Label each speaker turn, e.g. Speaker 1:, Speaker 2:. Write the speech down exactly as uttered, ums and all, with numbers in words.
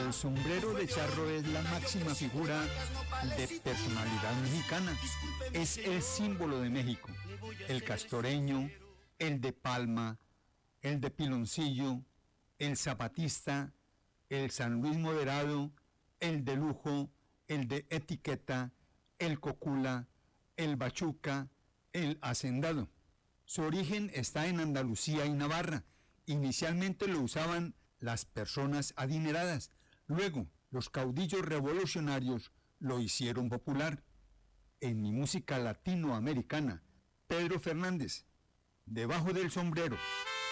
Speaker 1: El sombrero de charro es la máxima figura de personalidad mexicana. Es el símbolo de México. El castoreño, el de palma, el de piloncillo, el zapatista, el San Luis moderado, el de lujo, el de etiqueta, el cocula, el bachuca, el hacendado. Su origen está en Andalucía y Navarra. Inicialmente lo usaban las personas adineradas. Luego, los caudillos revolucionarios lo hicieron popular. En mi música latinoamericana, Pedro Fernández, Debajo del sombrero.